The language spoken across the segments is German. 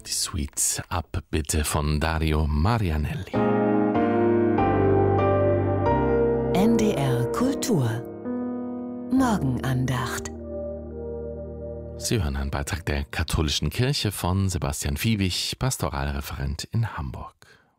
Die Suite Abbitte von Dario Marianelli. NDR Kultur Morgenandacht. Sie hören einen Beitrag der Katholischen Kirche von Sebastian Fiebig, Pastoralreferent in Hamburg.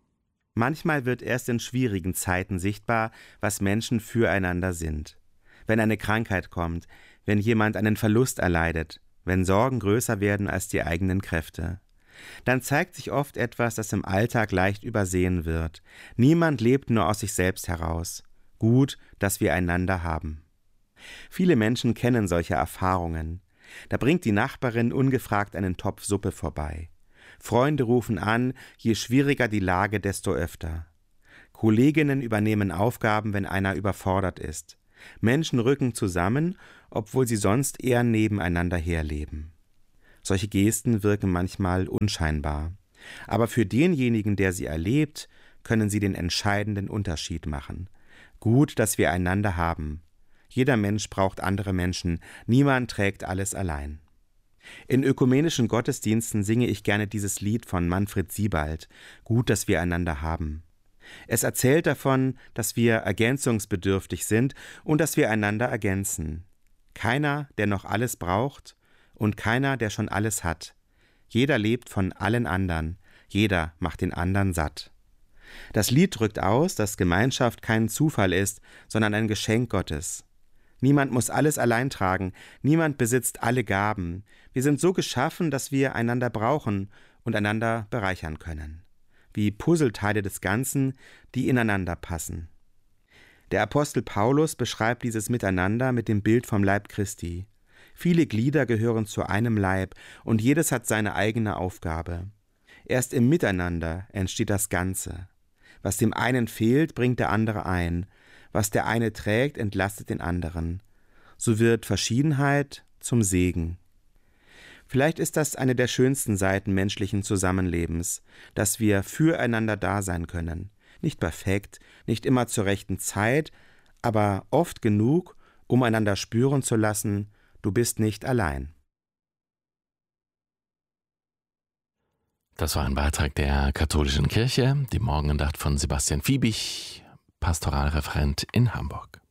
Manchmal wird erst in schwierigen Zeiten sichtbar, was Menschen füreinander sind. Wenn eine Krankheit kommt, wenn jemand einen Verlust erleidet, wenn Sorgen größer werden als die eigenen Kräfte. Dann zeigt sich oft etwas, das im Alltag leicht übersehen wird. Niemand lebt nur aus sich selbst heraus. Gut, dass wir einander haben. Viele Menschen kennen solche Erfahrungen. Da bringt die Nachbarin ungefragt einen Topf Suppe vorbei. Freunde rufen an, je schwieriger die Lage, desto öfter. Kolleginnen übernehmen Aufgaben, wenn einer überfordert ist. Menschen rücken zusammen, obwohl sie sonst eher nebeneinander herleben. Solche Gesten wirken manchmal unscheinbar. Aber für denjenigen, der sie erlebt, können sie den entscheidenden Unterschied machen. Gut, dass wir einander haben. Jeder Mensch braucht andere Menschen. Niemand trägt alles allein. In ökumenischen Gottesdiensten singe ich gerne dieses Lied von Manfred Siebald. Gut, dass wir einander haben. Es erzählt davon, dass wir ergänzungsbedürftig sind und dass wir einander ergänzen. Keiner, der noch alles braucht, und keiner, der schon alles hat. Jeder lebt von allen anderen. Jeder macht den anderen satt. Das Lied drückt aus, dass Gemeinschaft kein Zufall ist, sondern ein Geschenk Gottes. Niemand muss alles allein tragen. Niemand besitzt alle Gaben. Wir sind so geschaffen, dass wir einander brauchen und einander bereichern können. Wie Puzzleteile des Ganzen, die ineinander passen. Der Apostel Paulus beschreibt dieses Miteinander mit dem Bild vom Leib Christi. Viele Glieder gehören zu einem Leib und jedes hat seine eigene Aufgabe. Erst im Miteinander entsteht das Ganze. Was dem einen fehlt, bringt der andere ein. Was der eine trägt, entlastet den anderen. So wird Verschiedenheit zum Segen. Vielleicht ist das eine der schönsten Seiten menschlichen Zusammenlebens, dass wir füreinander da sein können. Nicht perfekt, nicht immer zur rechten Zeit, aber oft genug, um einander spüren zu lassen, du bist nicht allein. Das war ein Beitrag der Katholischen Kirche, die Morgenandacht von Sebastian Fiebig, Pastoralreferent in Hamburg.